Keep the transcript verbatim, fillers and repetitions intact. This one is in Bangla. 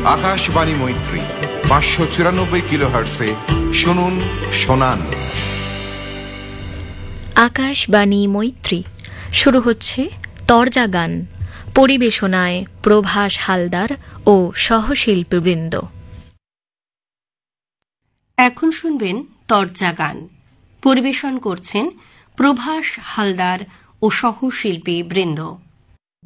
আকাশবাণী মৈত্রী পাঁচশো চুরানব্বই কিলো হার্টসে শুনুন শোনান। আকাশবাণী মৈত্রী শুরু হচ্ছে তরজা গান, পরিবেশনায় প্রভাস হালদার ও সহশিল্পীবৃন্দ। এখন শুনবেন তরজা গান, পরিবেশন করছেন প্রভাস হালদার ও সহশিল্পী বৃন্দ।